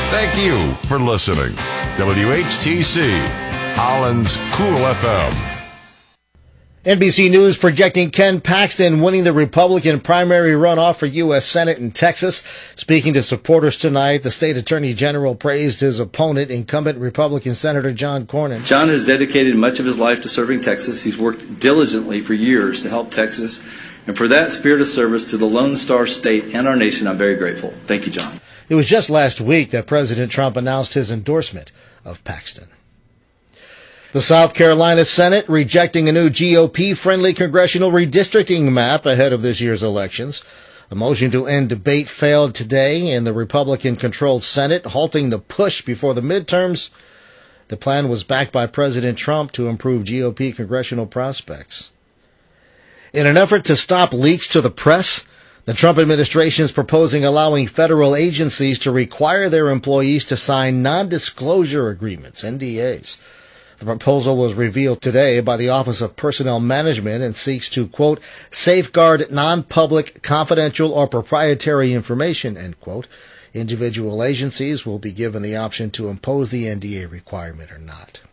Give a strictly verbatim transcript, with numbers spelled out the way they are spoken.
Thank you for listening. W H T C, Holland's Cool F M. N B C News projecting Ken Paxton winning the Republican primary runoff for U S Senate in Texas. Speaking to supporters tonight, the state attorney general praised his opponent, incumbent Republican Senator John Cornyn. John has dedicated much of his life to serving Texas. He's worked diligently for years to help Texas. And for that spirit of service to the Lone Star State and our nation, I'm very grateful. Thank you, John. It was just last week that President Trump announced his endorsement of Paxton. The South Carolina Senate rejecting a new G O P-friendly congressional redistricting map ahead of this year's elections. A motion to end debate failed today in the Republican-controlled Senate, halting the push before the midterms. The plan was backed by President Trump to improve G O P congressional prospects. In an effort to stop leaks to the press, the Trump administration is proposing allowing federal agencies to require their employees to sign non-disclosure agreements, N D As. The proposal was revealed today by the Office of Personnel Management and seeks to, quote, safeguard non-public, confidential, or proprietary information, end quote. Individual agencies will be given the option to impose the N D A requirement or not.